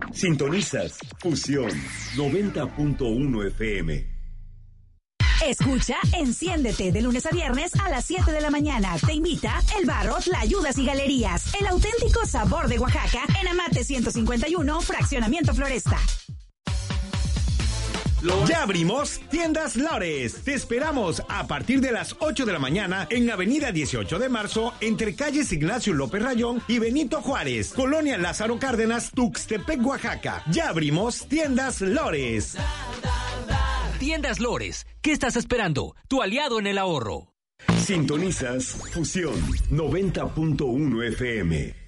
Sintonizas Fusión 90.1 FM. Escucha Enciéndete de lunes a viernes a las 7 de la mañana. Te invita El Barro, Tlayudas y Galerías. El auténtico sabor de Oaxaca en Amate 151, Fraccionamiento Floresta. Ya abrimos Tiendas Lores. Te esperamos a partir de las 8 de la mañana en Avenida 18 de Marzo, entre calles Ignacio López Rayón y Benito Juárez, Colonia Lázaro Cárdenas, Tuxtepec, Oaxaca. Ya abrimos Tiendas Lores. Tiendas Lores, ¿qué estás esperando? Tu aliado en el ahorro. Sintonizas Fusión 90.1 FM.